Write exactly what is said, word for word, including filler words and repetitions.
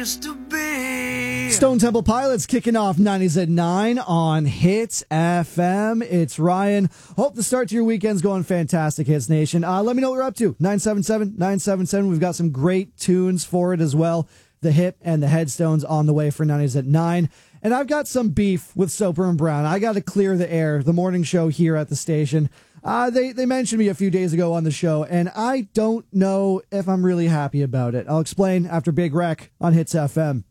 Stone Temple Pilots kicking off nineties at nine on Hits F M. It's Ryan. Hope the start to your weekend's going fantastic, Hits Nation. Uh, let me know what you're up to. nine seven seven, nine seven seven. We've got some great tunes for it as well. The Hip and the Headstones on the way for nineties at nine. And I've got some beef with Soper and Brown. I got to clear the air. The morning show here at the station. Uh, they, they mentioned me a few days ago on the show, and I don't know if I'm really happy about it. I'll explain after Big Wreck on Hits F M.